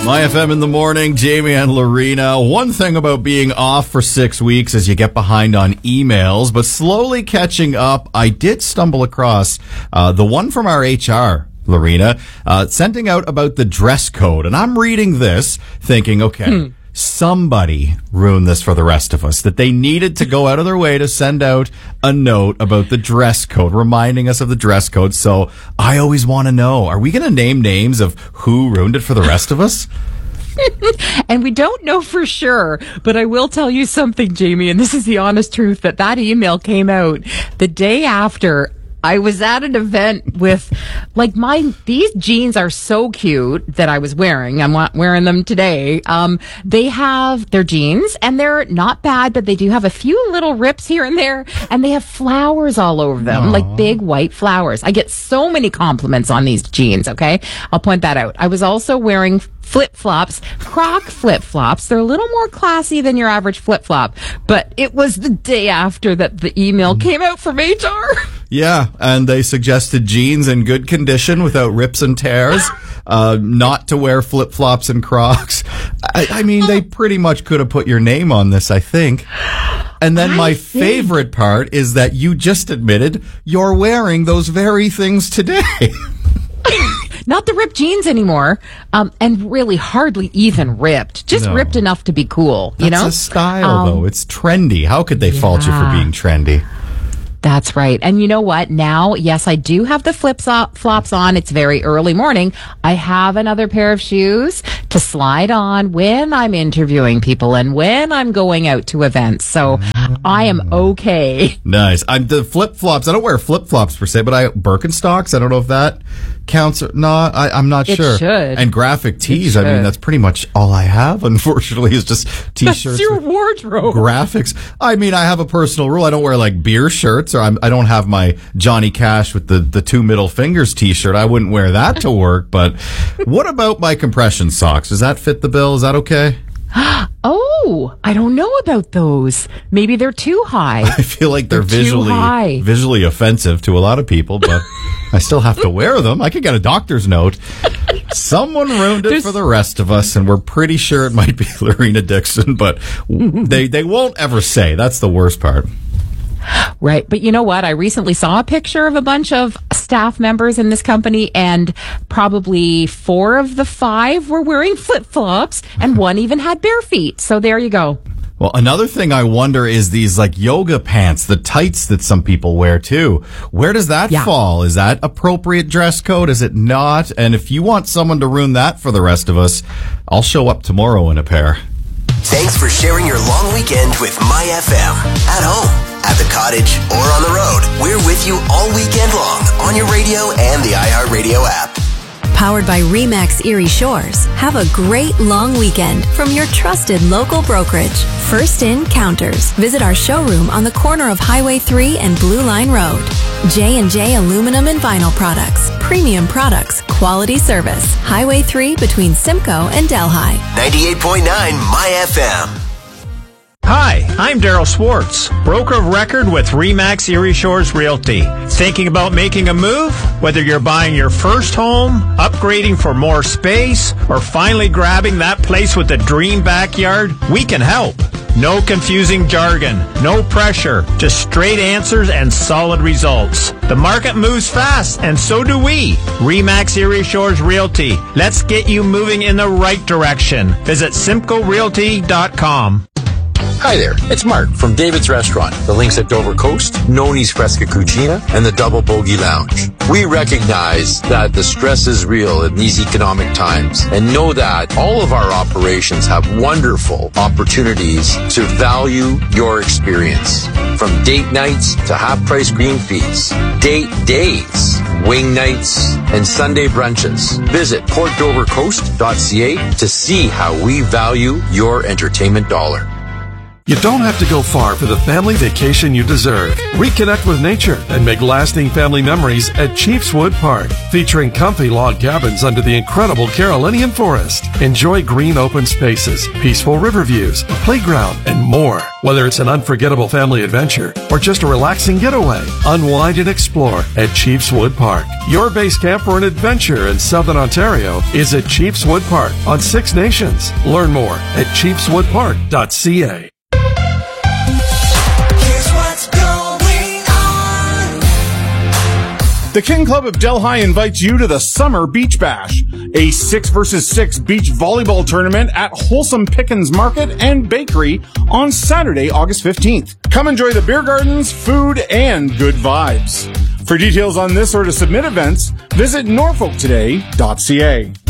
My FM in the morning, Jamie and Lorena. One thing about being off for 6 weeks is you get behind on emails, but slowly catching up, I did stumble across the one from our HR, Lorena, sending out about the dress code. And I'm reading this thinking, okay, somebody ruined this for the rest of us, that they needed to go out of their way to send out a note about the dress code, reminding us of the dress code. So I always want to know, are we going to name names of who ruined it for the rest of us? And we don't know for sure, but I will tell you something, Jamie, and this is the honest truth, that email came out the day after I was at an event with, these jeans are so cute that I was wearing. I'm not wearing them today. They're jeans and they're not bad, but they do have a few little rips here and there, and they have flowers all over them, like big white flowers. I get so many compliments on these jeans, okay? I'll point that out. I was also wearing flip-flops, Croc flip-flops. They're a little more classy than your average flip-flop, but it was the day after that the email came out from HR. Yeah, and they suggested jeans in good condition without rips and tears, not to wear flip-flops and Crocs. I mean, they pretty much could have put your name on this, I think. And then my favorite part is that you just admitted you're wearing those very things today. Not the ripped jeans anymore, and really hardly even ripped. Just ripped enough to be cool, you know? That's a style, though. It's trendy. How could they fault you for being trendy? That's right. And you know what? Now, yes, I do have the flops on. It's very early morning. I have another pair of shoes to slide on when I'm interviewing people and when I'm going out to events. So I am okay. Nice. The flip-flops, I don't wear flip-flops per se, but Birkenstocks, I don't know if that counts or not. I'm not sure. It should. And graphic tees, I mean, that's pretty much all I have, unfortunately, is just T-shirts. That's your wardrobe. Graphics. I mean, I have a personal rule. I don't wear, beer shirts, or I don't have my Johnny Cash with the two middle fingers T-shirt. I wouldn't wear that to work, but what about my compression socks? Does that fit the bill? Is that okay? Oh, I don't know about those. Maybe they're too high. I feel like they're visually offensive to a lot of people, but I still have to wear them. I could get a doctor's note. Someone ruined it for the rest of us, and we're pretty sure it might be Lorena Dixon, but they won't ever say. That's the worst part. Right. But you know what? I recently saw a picture of a bunch of staff members in this company, and probably 4 of the 5 were wearing flip-flops, and 1 even had bare feet. So there you go. Well, another thing I wonder is these yoga pants, the tights that some people wear too. Where does that fall? Is that appropriate dress code? Is it not? And if you want someone to ruin that for the rest of us, I'll show up tomorrow in a pair. Thanks for sharing your long weekend with My FM. At home, at the cottage, or on the road, we're with you all weekend long on your radio and the iHeartRadio app. Powered by RE/MAX Erie Shores. Have a great long weekend from your trusted local brokerage, First In Counters. Visit our showroom on the corner of Highway 3 and Blue Line Road. J&J Aluminum and Vinyl Products. Premium products, quality service. Highway 3 between Simcoe and Delhi. 98.9 My FM. Hi, I'm Daryl Swartz, broker of record with RE/MAX Erie Shores Realty. Thinking about making a move? Whether you're buying your first home, upgrading for more space, or finally grabbing that place with the dream backyard, we can help. No confusing jargon, no pressure, just straight answers and solid results. The market moves fast, and so do we. RE/MAX Erie Shores Realty. Let's get you moving in the right direction. Visit SimcoeRealty.com. Hi there, it's Mark from David's Restaurant, the links at Dover Coast, Noni's Fresca Cucina, and the Double Bogey Lounge. We recognize that the stress is real in these economic times and know that all of our operations have wonderful opportunities to value your experience. From date nights to half-price green fees, date days, wing nights, and Sunday brunches. Visit PortDoverCoast.ca to see how we value your entertainment dollar. You don't have to go far for the family vacation you deserve. Reconnect with nature and make lasting family memories at Chiefswood Park, featuring comfy log cabins under the incredible Carolinian forest. Enjoy green open spaces, peaceful river views, a playground, and more. Whether it's an unforgettable family adventure or just a relaxing getaway, unwind and explore at Chiefswood Park. Your base camp for an adventure in Southern Ontario is at Chiefswood Park on Six Nations. Learn more at chiefswoodpark.ca. The King Club of Delhi invites you to the Summer Beach Bash, a 6-versus-6 beach volleyball tournament at Wholesome Pickens Market and Bakery on Saturday, August 15th. Come enjoy the beer gardens, food, and good vibes. For details on this or to submit events, visit norfolktoday.ca.